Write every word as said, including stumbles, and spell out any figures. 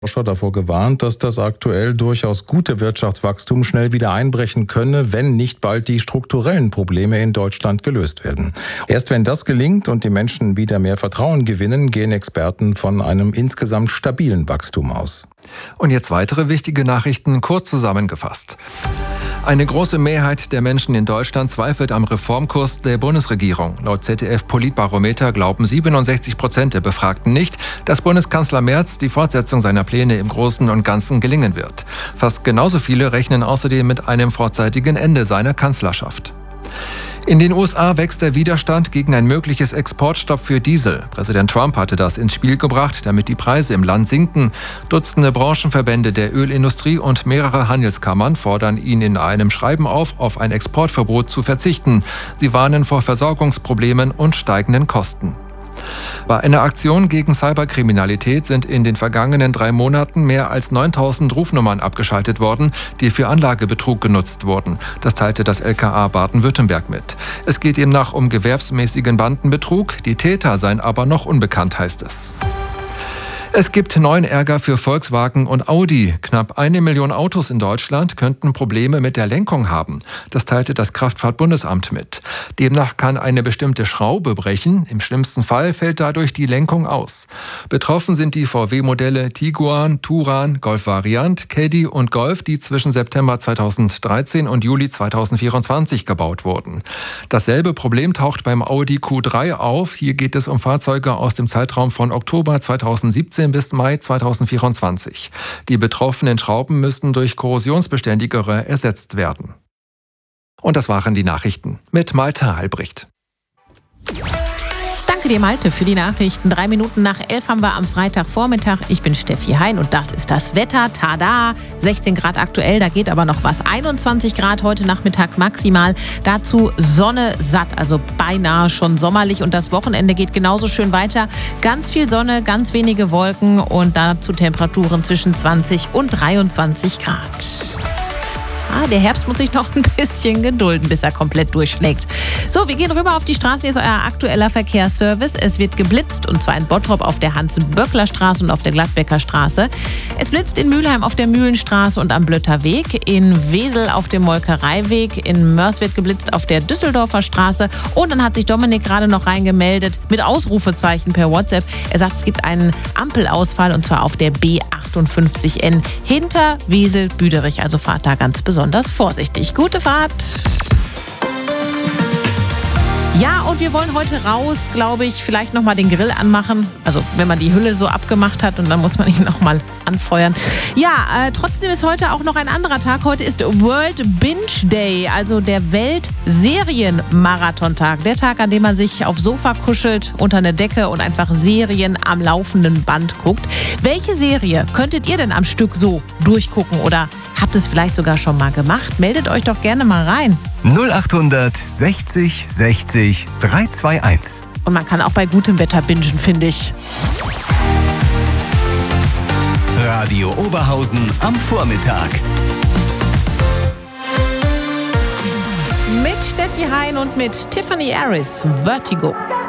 Forscher davor gewarnt, dass das aktuell durchaus gute Wirtschaftswachstum schnell wieder einbrechen könne, wenn nicht bald die strukturellen Probleme in Deutschland gelöst werden. Erst wenn das gelingt und die Menschen wieder mehr Vertrauen gewinnen, gehen Experten von einem insgesamt stabilen Wachstum aus. Und jetzt weitere wichtige Nachrichten kurz zusammengefasst. Eine große Mehrheit der Menschen in Deutschland zweifelt am Reformkurs der Bundesregierung. Laut Z D F-Politbarometer glauben siebenundsechzig Prozent der Befragten nicht, dass Bundeskanzler Merz die Fortsetzung seiner Pläne im Großen und Ganzen gelingen wird. Fast genauso viele rechnen außerdem mit einem vorzeitigen Ende seiner Kanzlerschaft. In den U S A wächst der Widerstand gegen ein mögliches Exportstopp für Diesel. Präsident Trump hatte das ins Spiel gebracht, damit die Preise im Land sinken. Dutzende Branchenverbände der Ölindustrie und mehrere Handelskammern fordern ihn in einem Schreiben auf, auf ein Exportverbot zu verzichten. Sie warnen vor Versorgungsproblemen und steigenden Kosten. Bei einer Aktion gegen Cyberkriminalität sind in den vergangenen drei Monaten mehr als neuntausend Rufnummern abgeschaltet worden, die für Anlagebetrug genutzt wurden. Das teilte das L K A Baden-Württemberg mit. Es geht demnach um gewerbsmäßigen Bandenbetrug. Die Täter seien aber noch unbekannt, heißt es. Es gibt neuen Ärger für Volkswagen und Audi. Knapp eine Million Autos in Deutschland könnten Probleme mit der Lenkung haben. Das teilte das Kraftfahrtbundesamt mit. Demnach kann eine bestimmte Schraube brechen. Im schlimmsten Fall fällt dadurch die Lenkung aus. Betroffen sind die V W-Modelle Tiguan, Touran, Golf Variant, Caddy und Golf, die zwischen September zweitausenddreizehn und Juli zweitausendvierundzwanzig gebaut wurden. Dasselbe Problem taucht beim Audi Q drei auf. Hier geht es um Fahrzeuge aus dem Zeitraum von Oktober zweitausendsiebzehn bis Mai zweitausendvierundzwanzig. Die betroffenen Schrauben müssten durch korrosionsbeständigere ersetzt werden. Und das waren die Nachrichten mit Malte Albrecht. Danke dir, Malte, für die Nachrichten. Drei Minuten nach elf haben wir am Freitagvormittag. Ich bin Steffi Hein und das ist das Wetter. Tada! sechzehn Grad aktuell, da geht aber noch was. einundzwanzig Grad heute Nachmittag maximal. Dazu Sonne satt, also beinahe schon sommerlich. Und das Wochenende geht genauso schön weiter. Ganz viel Sonne, ganz wenige Wolken und dazu Temperaturen zwischen zwanzig und dreiundzwanzig Grad. Ah, der Herbst muss sich noch ein bisschen gedulden, bis er komplett durchschlägt. So, wir gehen rüber auf die Straße. Hier ist euer aktueller Verkehrsservice. Es wird geblitzt und zwar in Bottrop auf der Hans-Böckler-Straße und auf der Gladbecker Straße. Es blitzt in Mülheim auf der Mühlenstraße und am Blötter Weg. In Wesel auf dem Molkereiweg. In Mörs wird geblitzt auf der Düsseldorfer Straße. Und dann hat sich Dominik gerade noch reingemeldet mit Ausrufezeichen per WhatsApp. Er sagt, es gibt einen Ampelausfall und zwar auf der B achtundfünfzig N hinter Wesel-Büderich. Also fahrt da ganz besonders. Besonders vorsichtig. Gute Fahrt! Ja, und wir wollen heute raus, glaube ich, vielleicht nochmal den Grill anmachen. Also wenn man die Hülle so abgemacht hat und dann muss man ihn nochmal anfeuern. Ja, äh, trotzdem ist heute auch noch ein anderer Tag. Heute ist World Binge Day, also der Welt-Serien-Marathon-Tag. Der Tag, an dem man sich aufs Sofa kuschelt, unter eine Decke und einfach Serien am laufenden Band guckt. Welche Serie könntet ihr denn am Stück so durchgucken oder habt es vielleicht sogar schon mal gemacht? Meldet euch doch gerne mal rein. null achthundert sechzig sechzig dreihunderteinundzwanzig. Und man kann auch bei gutem Wetter bingen, finde ich. Radio Oberhausen am Vormittag. Mit Steffi Hein und mit Tiffany Harris, Vertigo.